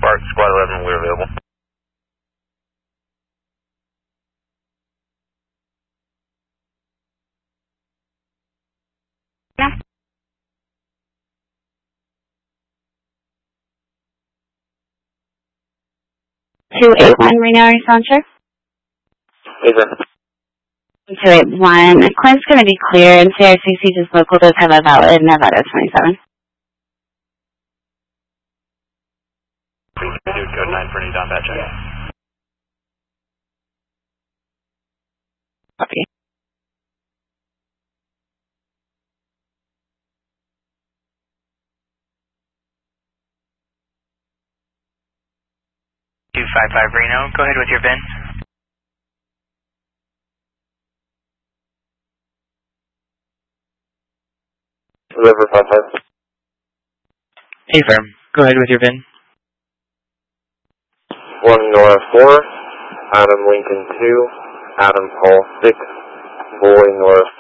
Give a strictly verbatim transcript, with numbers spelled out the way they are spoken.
Park, Squad eleven, we're available. two eight one Reno Response, sir. Over. two eight one. Claim's going to be clear, and C I C C just local does have a valid Nevada twenty-seven. Code nine for any Don Batch. Copy. two five five Reno, go ahead with your V I N. River five five. Affirm, go ahead with your V I N. one Nora four, Adam Lincoln two, Adam Paul six, Boy Nora